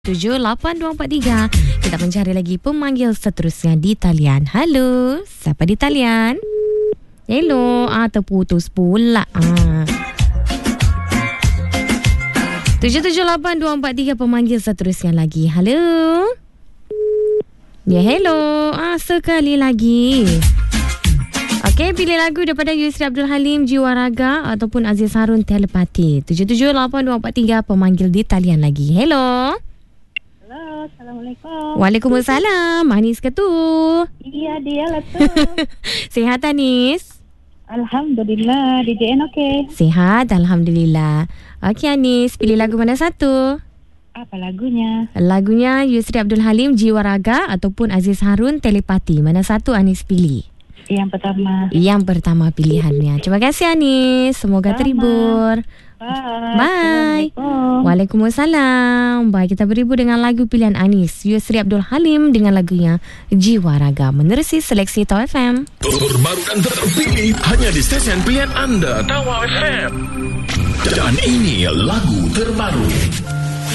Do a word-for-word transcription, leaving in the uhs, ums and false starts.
tujuh lapan dua empat tiga. Kita mencari lagi pemanggil seterusnya di talian. Halo, siapa di talian? Hello, ah terputus pula. Ah. tujuh tujuh lapan dua empat tiga pemanggil seterusnya lagi. Halo. Ya, hello. Ah, sekali lagi. Okey, pilih lagu daripada Yusri Abdul Halim, Jiwa Raga ataupun Aziz Harun, Telepati. tujuh tujuh lapan dua empat tiga pemanggil di talian lagi. Hello. Halo, Assalamualaikum. Waalaikumsalam. Anis ke tu? Iya, dia lah tu. Sihat Anis? Alhamdulillah, D J N okey. Sihat, Alhamdulillah. Okey Anis, pilih lagu mana satu? Apa lagunya? Lagunya Yusri Abdul Halim, Jiwa Raga ataupun Aziz Harun, Telepati. Mana satu Anis pilih? Yang pertama. Yang pertama pilihannya. Terima kasih Anis. Semoga Sama. terhibur. Bye. Bye. Assalamualaikum. Waalaikumsalam. Baik, kita berhibur dengan lagu pilihan Anis, Yusri Abdul Halim dengan lagunya Jiwa Raga. Menerusi seleksi Tawa F M. Terbaru dan terpilih hanya di stesen pilihan anda, Tawa F M. Dan ini lagu terbaru.